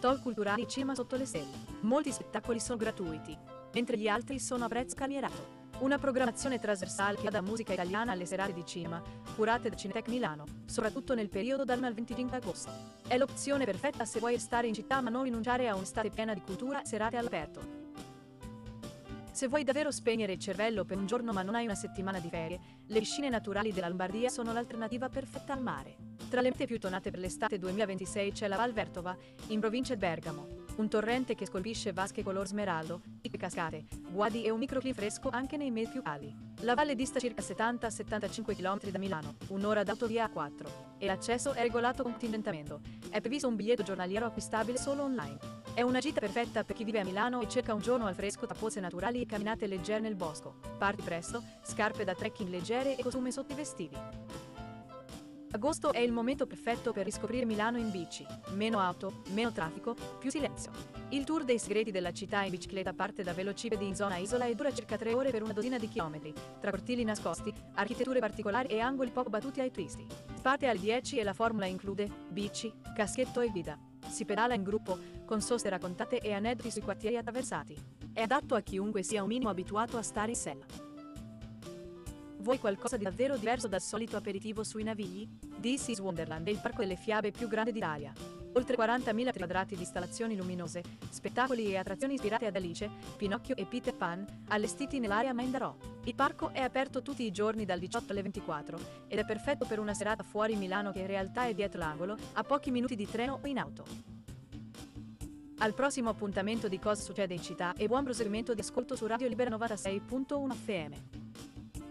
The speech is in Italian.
Stall culturali Cinema sotto le stelle. Molti spettacoli sono gratuiti, mentre gli altri sono a prezzo calmierato. Una programmazione trasversale che va da musica italiana alle serate di cinema, curate da Cinetech Milano, soprattutto nel periodo dal 1 al 25 agosto. È l'opzione perfetta se vuoi restare in città ma non rinunciare a un'estate piena di cultura e serate all'aperto. Se vuoi davvero spegnere il cervello per un giorno ma non hai una settimana di ferie, le piscine naturali della Lombardia sono l'alternativa perfetta al mare. Tra le mete più tonate per l'estate 2026 c'è la Val Vertova, in provincia di Bergamo. Un torrente che scolpisce vasche color smeraldo, piccole cascate, guadi e un microclima fresco anche nei mesi più caldi. La valle dista circa 70-75 km da Milano, un'ora d'autovia A4, e l'accesso è regolato con contingentamento. È previsto un biglietto giornaliero acquistabile solo online. È una gita perfetta per chi vive a Milano e cerca un giorno al fresco tra pozze naturali e camminate leggere nel bosco. Parti presto, scarpe da trekking leggere e costume sotto i vestiti. Agosto è il momento perfetto per riscoprire Milano in bici. Meno auto, meno traffico, più silenzio. Il tour dei segreti della città in bicicletta parte da Velocipedi in zona isola e dura circa 3 ore per una dozzina di chilometri, tra cortili nascosti, architetture particolari e angoli poco battuti ai turisti. Parte alle 10 e la formula include bici, caschetto e guida. Si pedala in gruppo, con soste raccontate e aneddoti sui quartieri attraversati. È adatto a chiunque sia un minimo abituato a stare in sella. Vuoi qualcosa di davvero diverso dal solito aperitivo sui Navigli? This is Wonderland è il parco delle fiabe più grande d'Italia. Oltre 40.000 quadrati di installazioni luminose, spettacoli e attrazioni ispirate ad Alice, Pinocchio e Peter Pan, allestiti nell'area Maindarò. Il parco è aperto tutti i giorni dal 18 alle 24 ed è perfetto per una serata fuori Milano che in realtà è dietro l'angolo, a pochi minuti di treno o in auto. Al prossimo appuntamento di Cosa succede in città e buon proseguimento di ascolto su Radio Libera 96.1 FM.